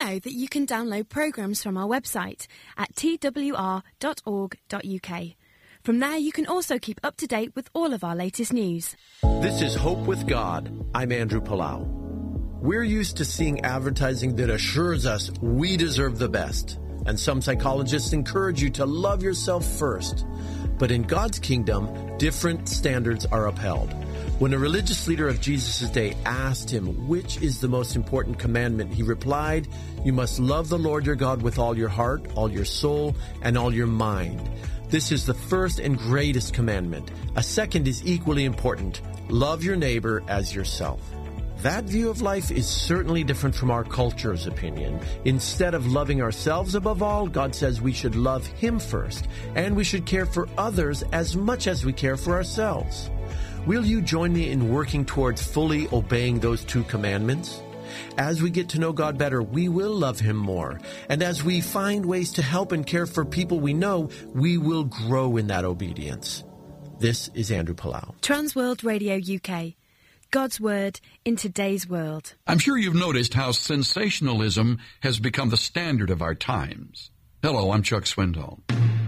know that you can download programmes from our website at twr.org.uk. From there, you can also keep up to date with all of our latest news. This is Hope with God. I'm Andrew Palau. We're used to seeing advertising that assures us we deserve the best. And some psychologists encourage you to love yourself first. But in God's kingdom, different standards are upheld. When a religious leader of Jesus' day asked him which is the most important commandment, he replied, "You must love the Lord your God with all your heart, all your soul, and all your mind." This is the first and greatest commandment. A second is equally important. Love your neighbor as yourself. That view of life is certainly different from our culture's opinion. Instead of loving ourselves above all, God says we should love Him first, and we should care for others as much as we care for ourselves. Will you join me in working towards fully obeying those two commandments? As we get to know God better, we will love Him more. And as we find ways to help and care for people we know, we will grow in that obedience. This is Andrew Palau. Transworld Radio UK. God's Word in today's world. I'm sure you've noticed how sensationalism has become the standard of our times. Hello, I'm Chuck Swindoll.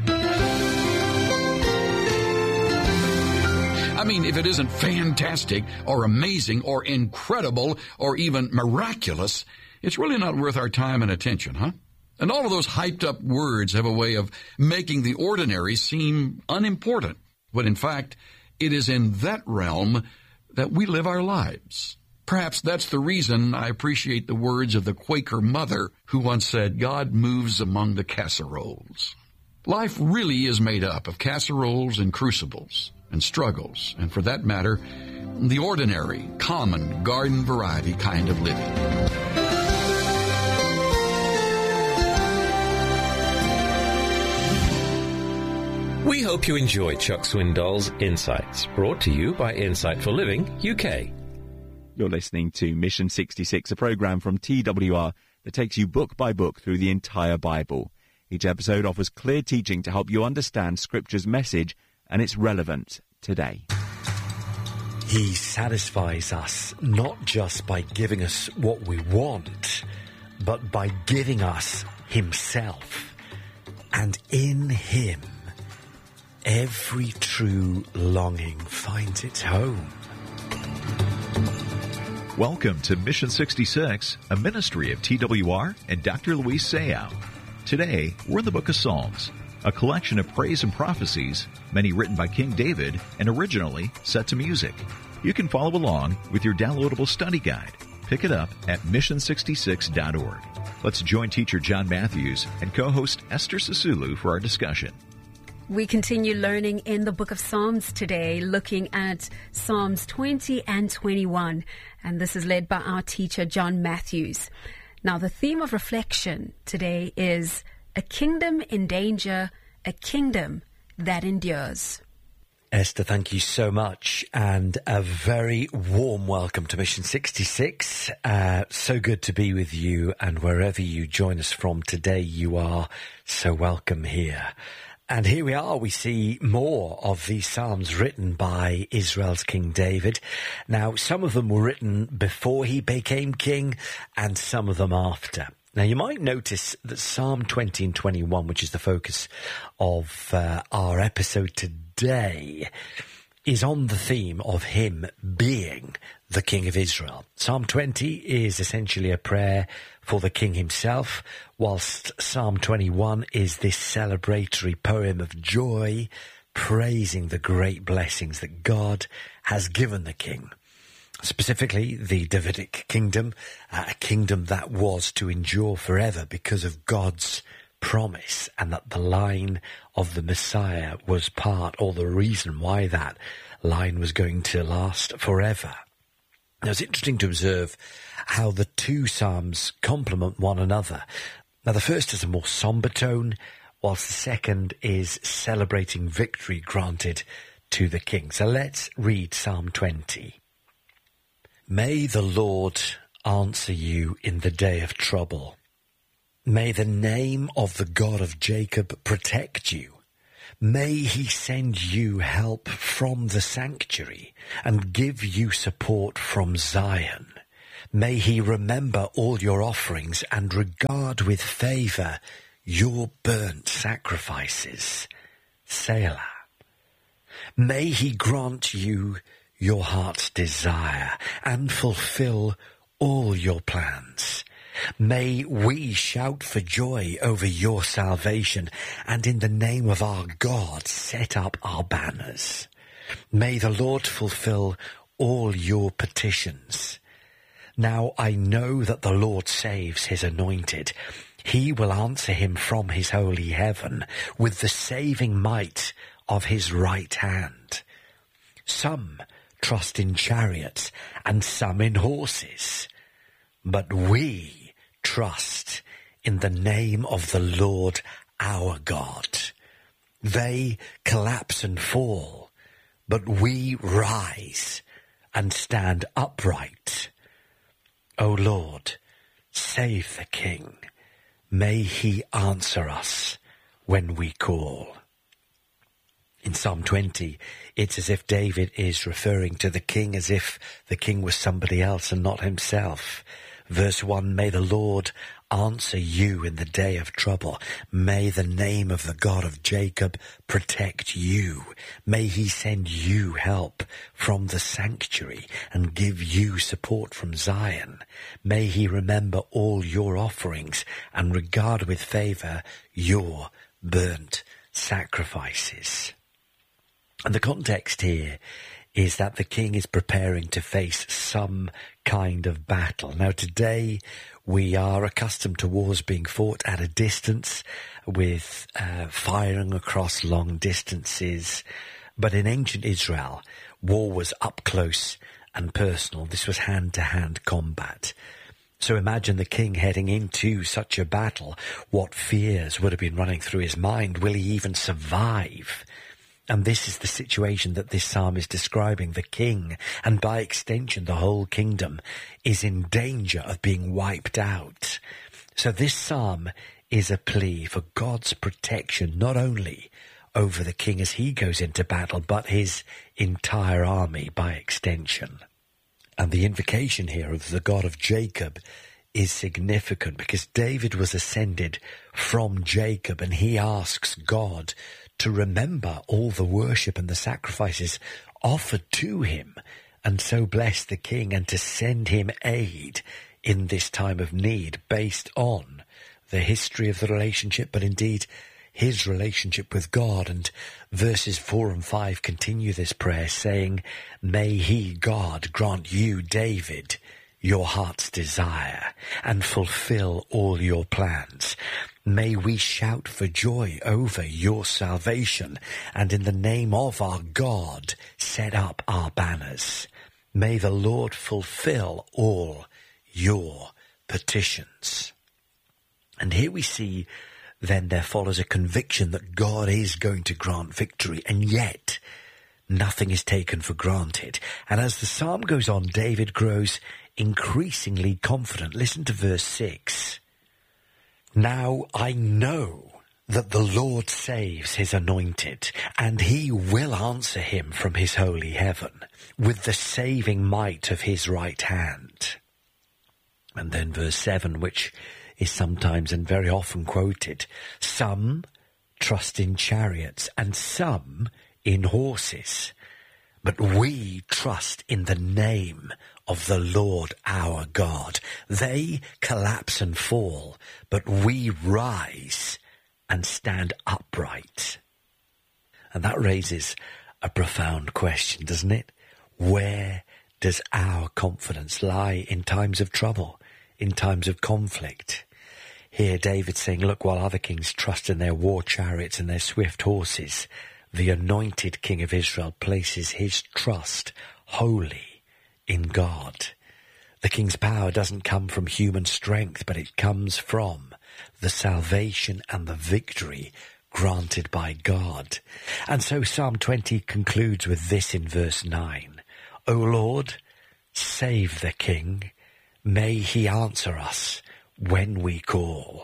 I mean, if it isn't fantastic or amazing or incredible or even miraculous, it's really not worth our time and attention, huh? And all of those hyped up words have a way of making the ordinary seem unimportant, when in fact, it is in that realm that we live our lives. Perhaps that's the reason I appreciate the words of the Quaker mother who once said, "God moves among the casseroles." Life really is made up of casseroles and crucibles and struggles, and for that matter, the ordinary, common, garden variety kind of living. We hope you enjoy Chuck Swindoll's Insights, brought to you by Insight for Living UK. You're listening to Mission 66, a program from TWR that takes you book by book through the entire Bible. Each episode offers clear teaching to help you understand Scripture's message and its relevance today. He satisfies us not just by giving us what we want, but by giving us Himself. And in Him, every true longing finds its home. Welcome to Mission 66, a ministry of TWR and Dr. Luis Sayao. Today, we're in the book of Psalms, a collection of praise and prophecies, many written by King David and originally set to music. You can follow along with your downloadable study guide. Pick it up at mission66.org. Let's join teacher John Matthews and co-host Esther Sisulu for our discussion. We continue learning in the book of Psalms today, looking at Psalms 20 and 21. And this is led by our teacher, John Matthews. Now, the theme of reflection today is a kingdom in danger, a kingdom that endures. Esther, thank you so much, and a very warm welcome to Mission 66. So good to be with you, and wherever you join us from today, you are so welcome here. And here we are, we see more of these Psalms written by Israel's King David. Now, some of them were written before he became king, and some of them after. Now, you might notice that Psalm 20 and 21, which is the focus of our episode today, is on the theme of him being the King of Israel. Psalm 20 is essentially a prayer for the king himself, whilst Psalm 21 is this celebratory poem of joy, praising the great blessings that God has given the king. Specifically, the Davidic kingdom, a kingdom that was to endure forever because of God's promise, and that the line of the Messiah was part, or the reason why that line was going to last forever. Now, it's interesting to observe how the two psalms complement one another. Now, the first is a more somber tone, whilst the second is celebrating victory granted to the king. So let's read Psalm 20. May the Lord answer you in the day of trouble. May the name of the God of Jacob protect you. May he send you help from the sanctuary and give you support from Zion. May he remember all your offerings and regard with favour your burnt sacrifices. Selah. May he grant you your heart's desire and fulfill all your plans. May we shout for joy over your salvation, and in the name of our God set up our banners. May the Lord fulfill all your petitions. Now I know that the Lord saves his anointed. He will answer him from his holy heaven with the saving might of his right hand. Some trust in chariots and some in horses, but we trust in the name of the Lord our God. They collapse and fall, but we rise and stand upright. O Lord, save the King. May he answer us when we call. In Psalm 20, it's as if David is referring to the king as if the king was somebody else and not himself. Verse 1, may the Lord answer you in the day of trouble. May the name of the God of Jacob protect you. May he send you help from the sanctuary and give you support from Zion. May he remember all your offerings and regard with favour your burnt sacrifices. And the context here is that the king is preparing to face some kind of battle. Now today we are accustomed to wars being fought at a distance with firing across long distances. But in ancient Israel, war was up close and personal. This was hand-to-hand combat. So imagine the king heading into such a battle. What fears would have been running through his mind? Will he even survive? And this is the situation that this psalm is describing. The king, and by extension the whole kingdom, is in danger of being wiped out. So this psalm is a plea for God's protection, not only over the king as he goes into battle, but his entire army by extension. And the invocation here of the God of Jacob is significant because David was ascended from Jacob, and he asks God to remember all the worship and the sacrifices offered to him, and so bless the king and to send him aid in this time of need based on the history of the relationship, but indeed his relationship with God. And verses 4 and 5 continue this prayer saying, may he, God, grant you, David, your heart's desire and fulfill all your plans. May we shout for joy over your salvation, and in the name of our God set up our banners. May the Lord fulfill all your petitions. And here we see then there follows a conviction that God is going to grant victory, and yet nothing is taken for granted. And as the psalm goes on, David grows increasingly confident. Listen to verse 6. Now I know that the Lord saves his anointed, and he will answer him from his holy heaven with the saving might of his right hand. And then verse 7, which is sometimes and very often quoted, some trust in chariots and some in horses, but we trust in the name of the Lord our God. They collapse and fall, but we rise and stand upright. And that raises a profound question, doesn't it? Where does our confidence lie in times of trouble, in times of conflict? Here David's saying, look, while other kings trust in their war chariots and their swift horses, the anointed king of Israel places his trust wholly in God. The king's power doesn't come from human strength, but it comes from the salvation and the victory granted by God. And so Psalm 20 concludes with this in verse 9. O Lord, save the king. May he answer us when we call.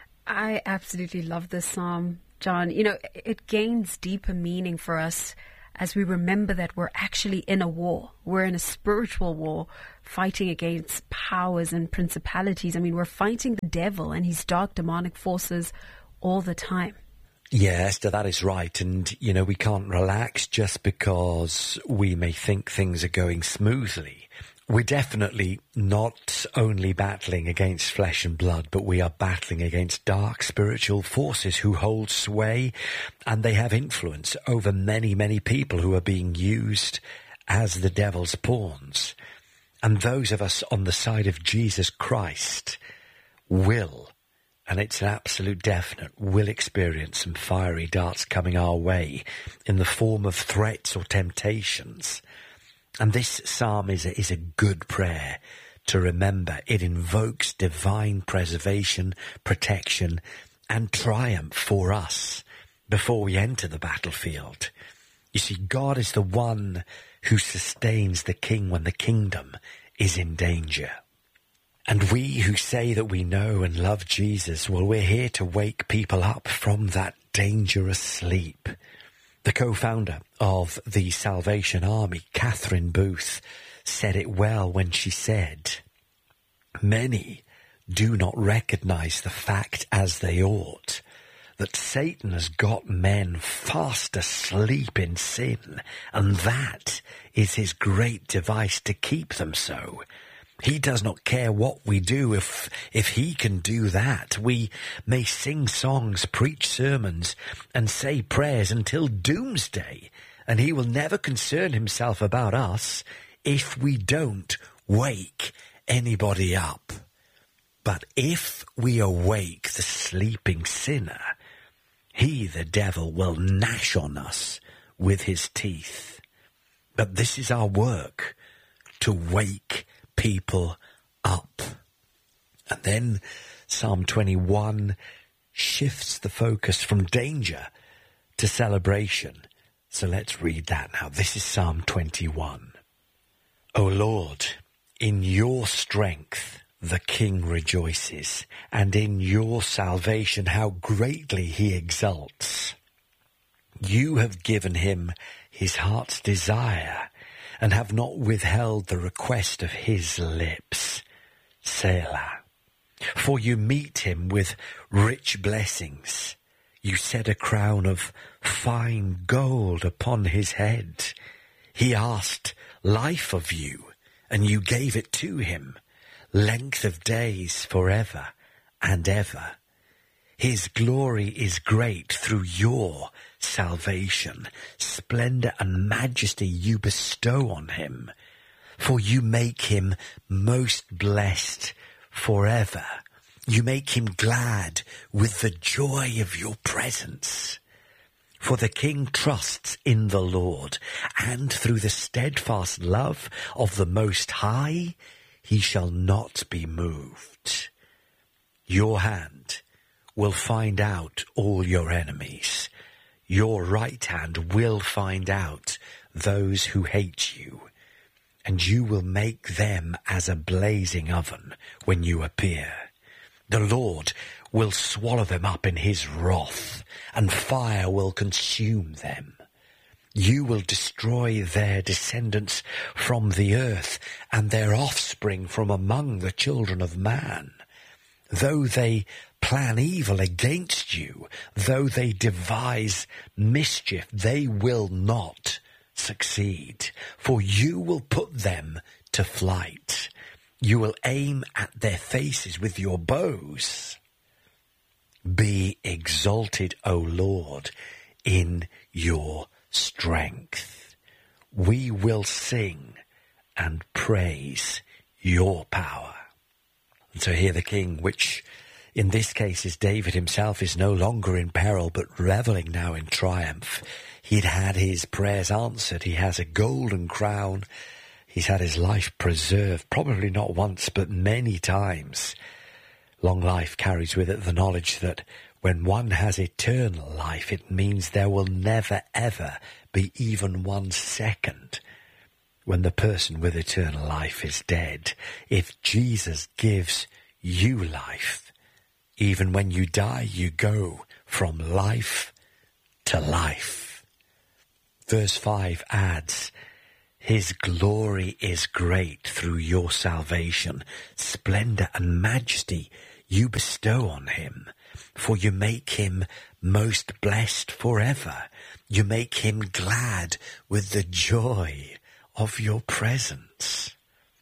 I absolutely love this psalm, John. You know, it gains deeper meaning for us as we remember that we're actually in a war. We're in a spiritual war, fighting against powers and principalities. I mean, we're fighting the devil and his dark demonic forces all the time. Yeah, Esther, that is right. And, we can't relax just because we may think things are going smoothly. We're definitely not only battling against flesh and blood, but we are battling against dark spiritual forces who hold sway, and they have influence over many, many people who are being used as the devil's pawns. And those of us on the side of Jesus Christ will, and it's an absolute definite, will experience some fiery darts coming our way in the form of threats or temptations. And this psalm is a good prayer to remember. It invokes divine preservation, protection, and triumph for us before we enter the battlefield. You see, God is the one who sustains the king when the kingdom is in danger. And we who say that we know and love Jesus, well, we're here to wake people up from that dangerous sleep. The co-founder of the Salvation Army, Catherine Booth, said it well when she said, "Many do not recognize the fact as they ought, that Satan has got men fast asleep in sin, and that is his great device to keep them so. He does not care what we do if he can do that. We may sing songs, preach sermons, and say prayers until doomsday, and he will never concern himself about us if we don't wake anybody up. But if we awake the sleeping sinner, he, the devil, will gnash on us with his teeth. But this is our work, to wake people up." And then Psalm 21 shifts the focus from danger to celebration. So let's read that now. This is Psalm 21. "O Lord, in your strength the king rejoices, and in your salvation how greatly he exults. You have given him his heart's desire, and have not withheld the request of his lips. Selah. For you meet him with rich blessings. You set a crown of fine gold upon his head. He asked life of you, and you gave it to him, length of days forever and ever. His glory is great through your salvation. Splendor and majesty you bestow on him, for you make him most blessed forever. You make him glad with the joy of your presence. For the king trusts in the Lord, and through the steadfast love of the Most High, he shall not be moved. Your hand will find out all your enemies. Your right hand will find out those who hate you, and you will make them as a blazing oven when you appear. The Lord will swallow them up in his wrath, and fire will consume them. You will destroy their descendants from the earth, and their offspring from among the children of man. Though they plan evil against you, though they devise mischief, they will not succeed, for you will put them to flight. You will aim at their faces with your bows. Be exalted, O Lord, in your strength. We will sing and praise your power. And so here the king, which in this case is David himself, is no longer in peril, but reveling now in triumph. He'd had his prayers answered. He has a golden crown. He's had his life preserved, probably not once, but many times. Long life carries with it the knowledge that when one has eternal life, it means there will never, ever be even 1 second when the person with eternal life is dead. If Jesus gives you life, even when you die, you go from life to life. Verse 5 adds, His glory is great through your salvation. Splendor and majesty you bestow on him, for you make him most blessed forever. You make him glad with the joy of your presence.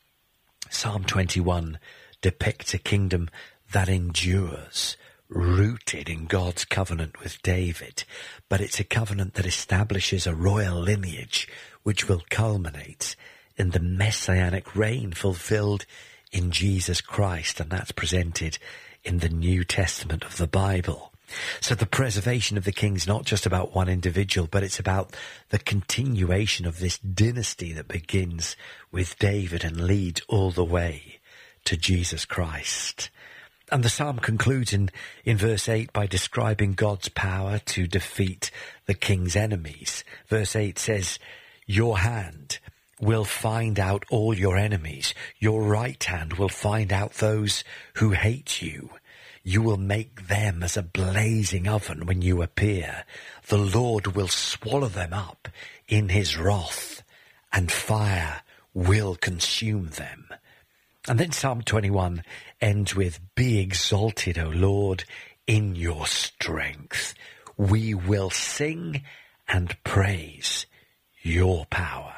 Psalm 21 depicts a kingdom that endures, rooted in God's covenant with David, but it's a covenant that establishes a royal lineage which will culminate in the messianic reign fulfilled in Jesus Christ, and that's presented in the New Testament of the Bible. So the preservation of the king is not just about one individual, but it's about the continuation of this dynasty that begins with David and leads all the way to Jesus Christ. And the psalm concludes in verse 8 by describing God's power to defeat the king's enemies. Verse 8 says, Your hand will find out all your enemies. Your right hand will find out those who hate you. You will make them as a blazing oven when you appear. The Lord will swallow them up in his wrath, and fire will consume them. And then Psalm 21 ends with, Be exalted, O Lord, in your strength. We will sing and praise your power.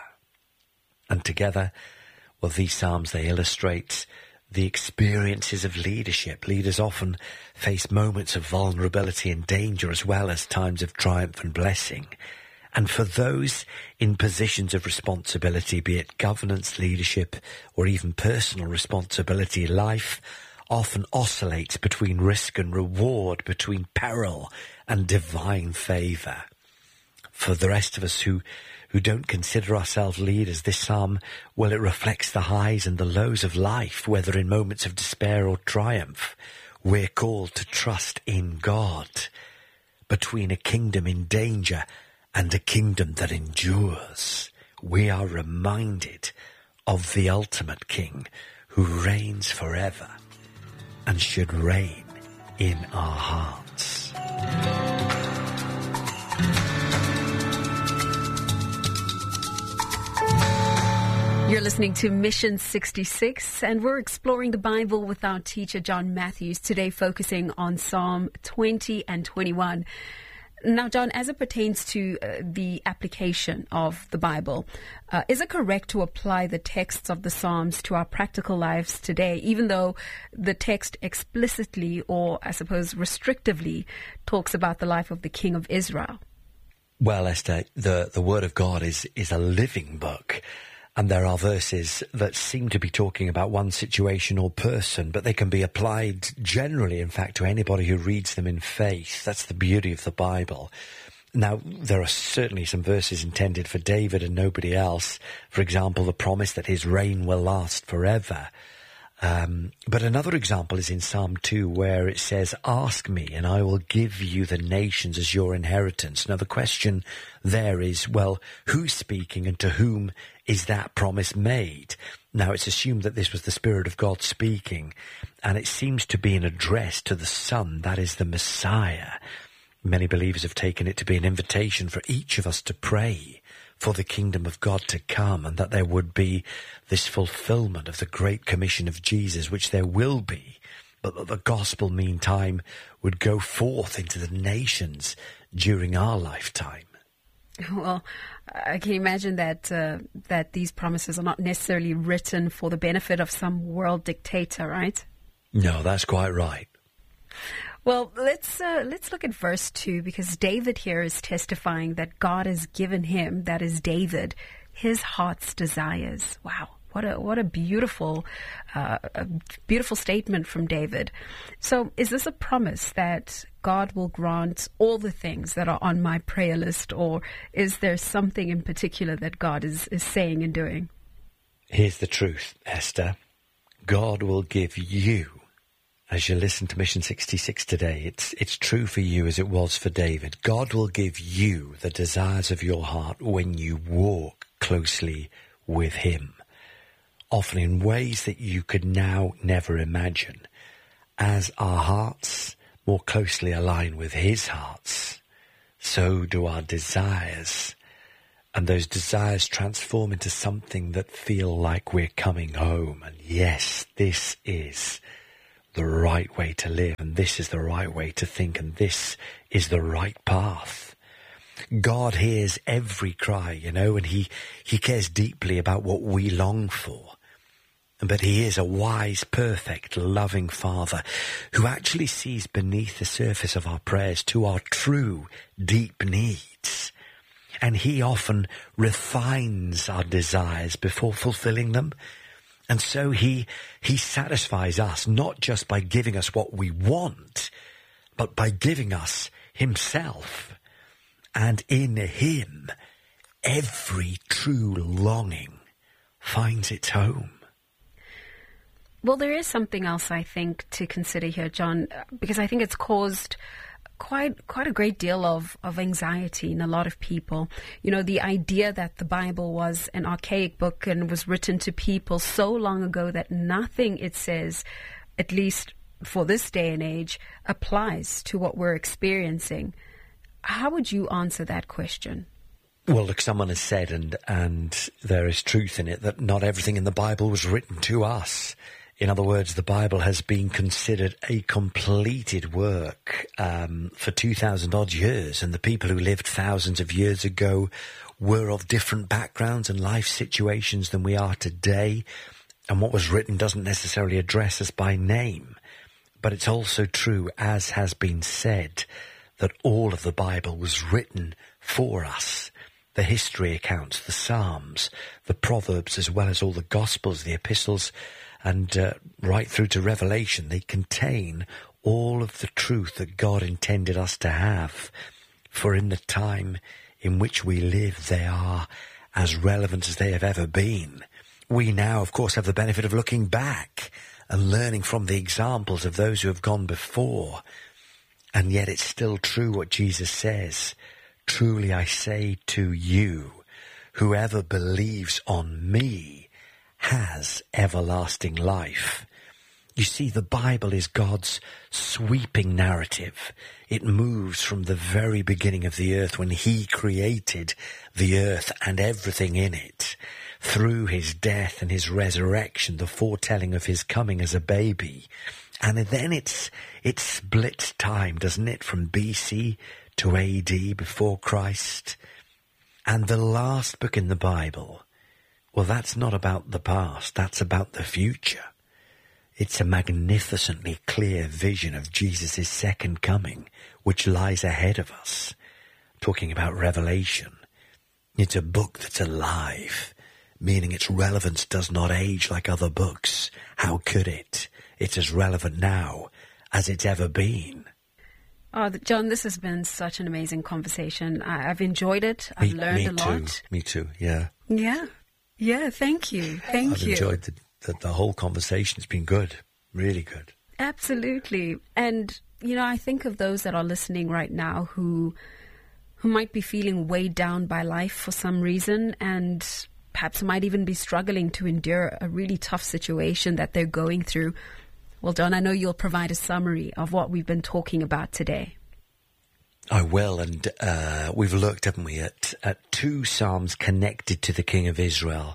And together, well, these Psalms, they illustrate the experiences of leadership. Leaders often face moments of vulnerability and danger as well as times of triumph and blessing. And for those in positions of responsibility, be it governance, leadership, or even personal responsibility, life often oscillates between risk and reward, between peril and divine favour. For the rest of us who don't consider ourselves leaders, this psalm, well, it reflects the highs and the lows of life, whether in moments of despair or triumph. We're called to trust in God. Between a kingdom in danger and a kingdom that endures, we are reminded of the ultimate King who reigns forever and should reign in our hearts. You're listening to Mission 66, and we're exploring the Bible with our teacher, John Matthews, today focusing on Psalm 20 and 21. Now, John, as it pertains to the application of the Bible, is it correct to apply the texts of the Psalms to our practical lives today, even though the text explicitly, or I suppose restrictively, talks about the life of the King of Israel? Well, Esther, the Word of God is a living book. And there are verses that seem to be talking about one situation or person, but they can be applied generally, in fact, to anybody who reads them in faith. That's the beauty of the Bible. Now, there are certainly some verses intended for David and nobody else. For example, the promise that his reign will last forever. But another example is in Psalm 2, where it says, Ask me and I will give you the nations as your inheritance. Now, the question there is, well, who's speaking and to whom is that promise made? Now, it's assumed that this was the Spirit of God speaking, and it seems to be an address to the Son, that is the Messiah. Many believers have taken it to be an invitation for each of us to pray for the kingdom of God to come, and that there would be this fulfillment of the Great Commission of Jesus, which there will be, but that the gospel, meantime, would go forth into the nations during our lifetime. Well, I can imagine that that these promises are not necessarily written for the benefit of some world dictator, right? No, that's quite right. Well, let's look at verse 2, because David here is testifying that God has given him, that is David, his heart's desires. Wow. What a beautiful statement from David. So is this a promise that God will grant all the things that are on my prayer list, or is there something in particular that God is saying and doing? Here's the truth, Esther. God will give you, as you listen to Mission 66 today, it's true for you as it was for David. God will give you the desires of your heart when you walk closely with him, often in ways that you could now never imagine. As our hearts more closely align with his hearts, so do our desires And those desires transform into something that feel like we're coming home. And yes, this is the right way to live, and this is the right way to think, and this is the right path. God hears every cry, and he cares deeply about what we long for. But he is a wise, perfect, loving Father who actually sees beneath the surface of our prayers to our true, deep needs. And he often refines our desires before fulfilling them. And so he satisfies us not just by giving us what we want, but by giving us himself. And in him, every true longing finds its home. Well, there is something else I think to consider here, John, because I think it's caused quite a great deal of anxiety in a lot of people. The idea that the Bible was an archaic book and was written to people so long ago that nothing it says, at least for this day and age, applies to what we're experiencing. How would you answer that question? Well, look, someone has said, and there is truth in it, that not everything in the Bible was written to us. In other words, the Bible has been considered a completed work for 2,000 odd years, and the people who lived thousands of years ago were of different backgrounds and life situations than we are today. And what was written doesn't necessarily address us by name. But it's also true, as has been said, that all of the Bible was written for us. The history accounts, the Psalms, the Proverbs, as well as all the Gospels, the epistles, and right through to Revelation, they contain all of the truth that God intended us to have. For in the time in which we live, they are as relevant as they have ever been. We now, of course, have the benefit of looking back and learning from the examples of those who have gone before. And yet it's still true what Jesus says. Truly I say to you, whoever believes on me has everlasting life. You see, the Bible is God's sweeping narrative. It moves from the very beginning of the earth when he created the earth and everything in it, through his death and his resurrection, the foretelling of his coming as a baby. And then it splits time, doesn't it, from BC to AD, before Christ. And the last book in the Bible, well, that's not about the past, that's about the future. It's a magnificently clear vision of Jesus' second coming, which lies ahead of us. Talking about Revelation, it's a book that's alive, meaning its relevance does not age like other books. How could it? It's as relevant now as it's ever been. Oh, John, this has been such an amazing conversation. I've enjoyed it. I've learned a lot. Me too, yeah. Yeah, thank you. I've enjoyed the whole conversation. It's been good, really good. Absolutely. And, I think of those that are listening right now who might be feeling weighed down by life for some reason, and perhaps might even be struggling to endure a really tough situation that they're going through. Well, John, I know you'll provide a summary of what we've been talking about today. I will, and we've looked, haven't we, at two psalms connected to the King of Israel,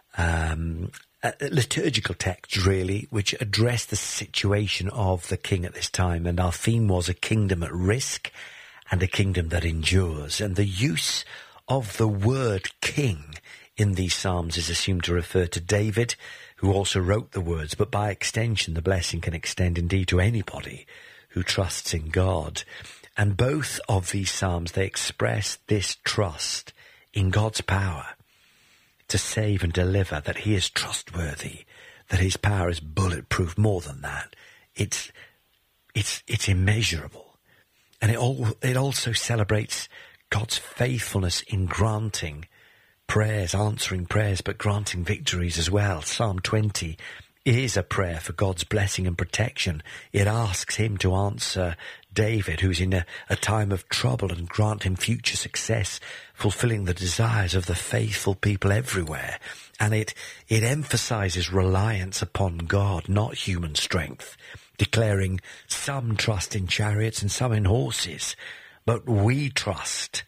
liturgical texts, really, which address the situation of the king at this time. And our theme was a kingdom at risk and a kingdom that endures. And the use of the word king in these psalms is assumed to refer to David, who also wrote the words, but by extension, the blessing can extend indeed to anybody who trusts in God. And both of these psalms, they express this trust in God's power to save and deliver, that he is trustworthy, that his power is bulletproof. More than that, it's immeasurable. And it also celebrates God's faithfulness in granting prayers, answering prayers, but granting victories as well. Psalm 20 is a prayer for God's blessing and protection. It asks him to answer David, who's in a time of trouble, and grant him future success, fulfilling the desires of the faithful people everywhere. And it emphasizes reliance upon God, not human strength, declaring some trust in chariots and some in horses, but we trust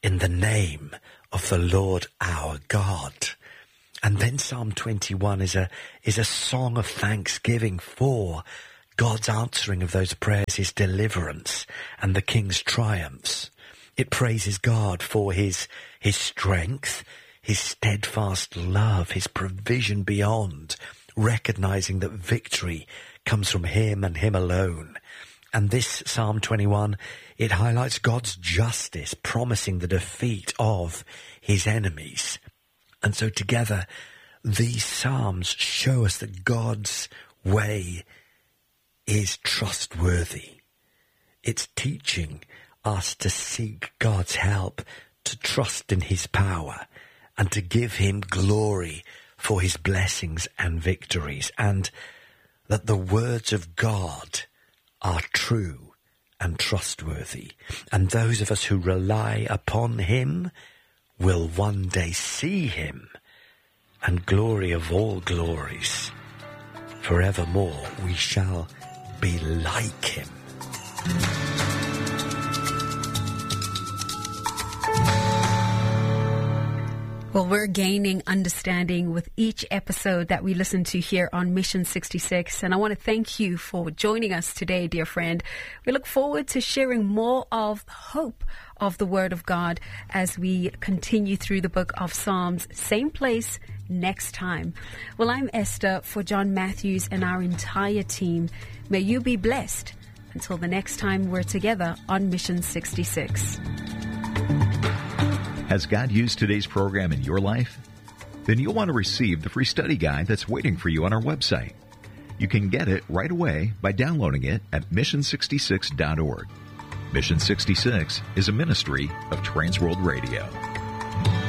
in the name of the Lord our God. And then Psalm 21 is a song of thanksgiving for God's answering of those prayers, his deliverance, and the king's triumphs. It praises God for his strength, his steadfast love, his provision beyond, recognizing that victory comes from him and him alone. And this Psalm 21, it highlights God's justice, promising the defeat of his enemies. And so together, these Psalms show us that God's way is trustworthy. It's teaching us to seek God's help, to trust in his power, and to give him glory for his blessings and victories, and that the words of God are true and trustworthy. And those of us who rely upon him will one day see him, and glory of all glories, forevermore we shall be like him. Well, we're gaining understanding with each episode that we listen to here on Mission 66. And I want to thank you for joining us today, dear friend. We look forward to sharing more of the hope of the Word of God as we continue through the book of Psalms. Same place next time. Well, I'm Esther for John Matthews and our entire team. May you be blessed until the next time we're together on Mission 66. Has God used today's program in your life? Then you'll want to receive the free study guide that's waiting for you on our website. You can get it right away by downloading it at mission66.org. Mission 66 is a ministry of Transworld Radio.